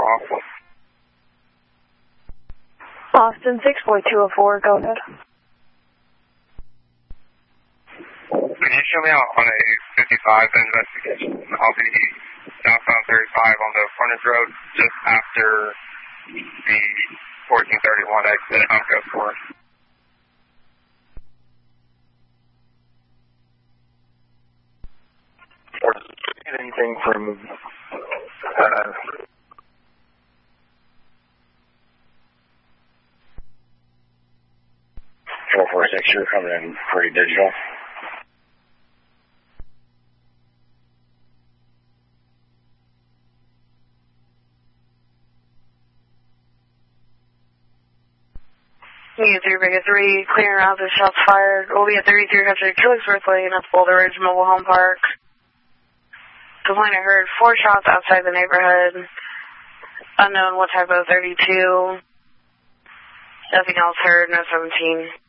off. Austin 6.204, go ahead. Can you show me out on a 55 investigation? I'll be southbound 35 on the frontage road just after the 1431 exit on Ghost 4. Or anything from 446, you're coming in pretty digital. Unit 3, Big 3, clearing out the shots fired. We'll be at 33 Country Killingsworth Lane at Boulder Ridge Mobile Home Park. Complainant heard 4 shots outside the neighborhood. Unknown what type of 32. Nothing else heard, no 17.